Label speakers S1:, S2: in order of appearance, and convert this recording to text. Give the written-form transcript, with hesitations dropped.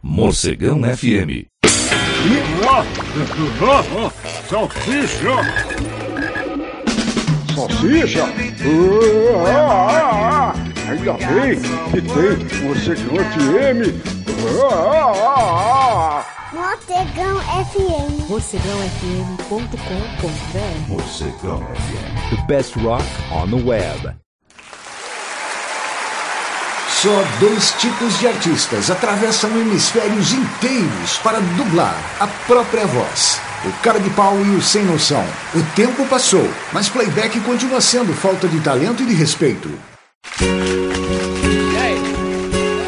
S1: Morcegão FM.
S2: Salsicha! Salsicha? Ainda bem que tem Morcegão FM.
S3: Morcegão FM.
S4: morcegãofm.com.br.
S1: Morcegão FM.
S5: The best rock on the web.
S6: Só dois tipos de artistas atravessam hemisférios inteiros para dublar a própria voz. O cara de pau e o sem noção. O tempo passou, mas playback continua sendo falta de talento e de respeito.